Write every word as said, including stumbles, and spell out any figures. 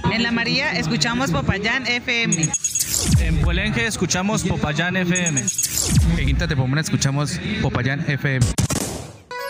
En La María escuchamos Popayán F M. En Puelenque escuchamos Popayán F M. En Quinta de Pomona escuchamos Popayán F M.